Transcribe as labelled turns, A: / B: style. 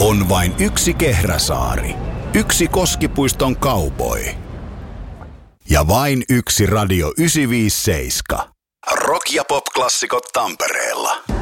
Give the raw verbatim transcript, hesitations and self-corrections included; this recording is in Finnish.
A: On vain yksi Kehräsaari, yksi Koskipuiston cowboy ja vain yksi Radio yhdeksänsataaviisikymmentäseitsemän. Rock- ja pop-klassikot Tampereella.